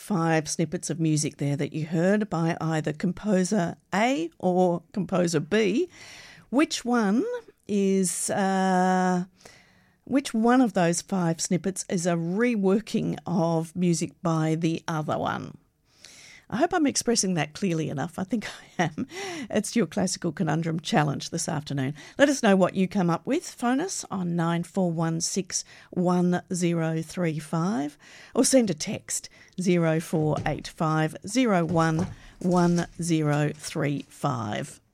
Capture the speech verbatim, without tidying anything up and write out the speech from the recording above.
five snippets of music there that you heard by either composer A or composer B. Which one is... Uh, which one of those five snippets is a reworking of music by the other one? I hope I'm expressing that clearly enough. I think I am. It's your Classical Conundrum Challenge this afternoon. Let us know what you come up with. Phone us on nine four one six one zero three five or send a text zero four eight five zero one one zero three five.